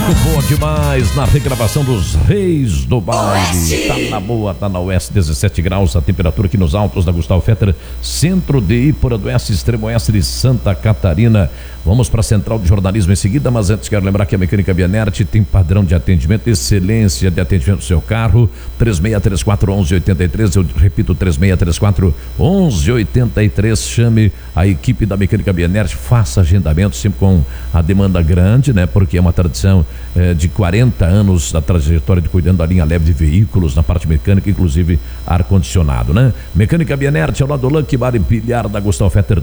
Boa demais na regravação dos Reis do Baile. Tá na boa, tá na Oeste, 17 graus a temperatura aqui nos altos da Gustavo Fetter, centro de Ípora do Oeste, extremo oeste de Santa Catarina. Vamos para a Central de Jornalismo em seguida, mas antes quero lembrar que a Mecânica Bianert tem padrão de atendimento, excelência de atendimento do seu carro. 3634-1183, eu repito, 3634-1183. Chame a equipe da Mecânica Bianert, faça agendamento, sempre com a demanda grande, né? Porque é uma tradição de 40 anos da trajetória de cuidando da linha leve de veículos, na parte mecânica, inclusive ar-condicionado, né? Mecânica Bianert, ao lado do Lucky Bar e Bilhar da Gustavo Fetter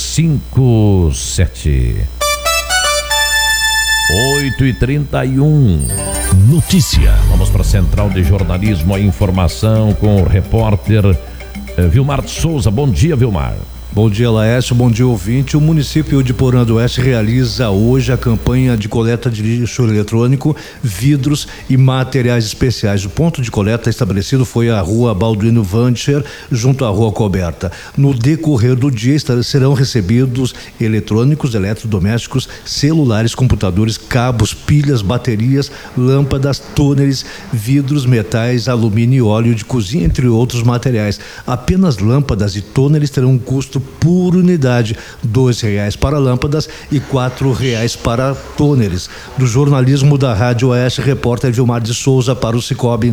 257. 8h31. Notícia. Vamos para a Central de Jornalismo, a informação com o repórter Vilmar de Souza. Bom dia, Vilmar. Bom dia, Laércio, bom dia, ouvinte. O município de Porã do Oeste realiza hoje a campanha de coleta de lixo eletrônico, vidros e materiais especiais. O ponto de coleta estabelecido foi a rua Balduino Vancher, junto à rua Coberta. No decorrer do dia serão recebidos eletrônicos, eletrodomésticos, celulares, computadores, cabos, pilhas, baterias, lâmpadas, túneis, vidros, metais, alumínio e óleo de cozinha, entre outros materiais. Apenas lâmpadas e túneis terão um custo por unidade, R$2 para lâmpadas e R$4 para túneis. Do jornalismo da Rádio Oeste, repórter Vilmar de Souza para o Cicobi.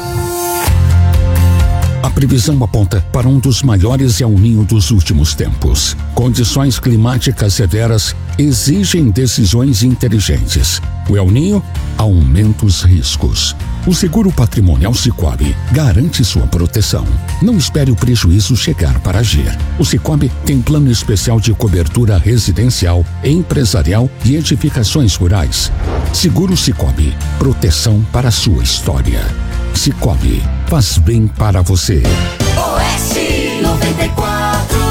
A previsão aponta para um dos maiores El Niño dos últimos tempos. Condições climáticas severas exigem decisões inteligentes. O El Niño aumenta os riscos. O seguro patrimonial Cicobi garante sua proteção. Não espere o prejuízo chegar para agir. O Cicobi tem plano especial de cobertura residencial, empresarial e edificações rurais. Seguro Cicobi, proteção para a sua história. Cicobi, faz bem para você. Oeste 94.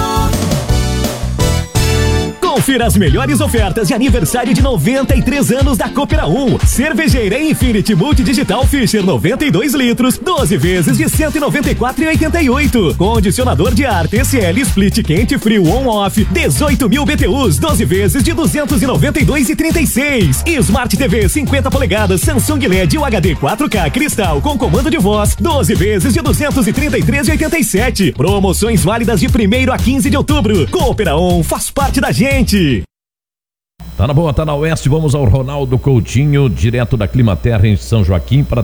Confira as melhores ofertas de aniversário de 93 anos da Coopera 1. Cervejeira Infinity Multidigital Fischer 92 litros, 12 vezes de R$ 194,88. Condicionador de ar TCL Split quente frio on-off, 18.000 BTUs, 12 vezes de R$ 292,36. Smart TV 50 polegadas Samsung LED UHD 4K Cristal com comando de voz, 12 vezes de R$ 233,87. Promoções válidas de 1º a 15 de outubro. Coopera 1 faz parte da gente. Tá na boa, tá na Oeste. Vamos ao Ronaldo Coutinho, direto da Climaterra em São Joaquim, para